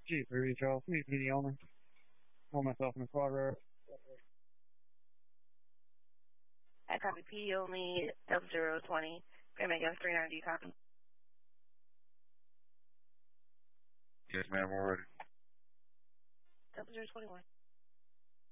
G3 Charles, please be the owner. Hold myself in the quad road. I copy P only 020. Grand Mega 390, copy. Yes, ma'am, we're ready. 0021.